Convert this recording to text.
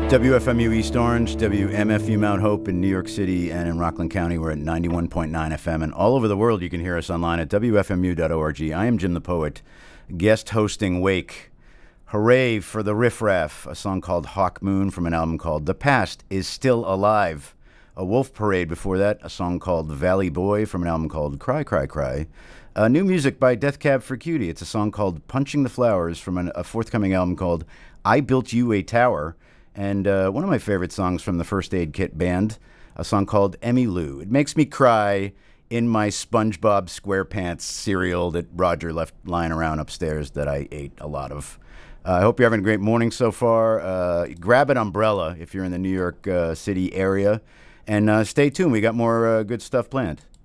WFMU East Orange, WMFU Mount Hope in New York City and in Rockland County. We're at 91.9 FM, and all over the world you can hear us online at WFMU.org. I am Jim the Poet, guest hosting Wake. Hooray for the Riff Raff, a song called Hawk Moon from an album called The Past Is Still Alive. A Wolf Parade before that, a song called Valley Boy from an album called Cry, Cry, Cry. New music by Death Cab for Cutie. It's a song called Punching the Flowers from a forthcoming album called I Built You a Tower. And one of my favorite songs from the First Aid Kit Band, a song called Emmy Lou. It makes me cry in my SpongeBob SquarePants cereal that Roger left lying around upstairs that I ate a lot of. I hope you're having a great morning so far. Grab an umbrella if you're in the New York City area. And stay tuned. We got more good stuff planned.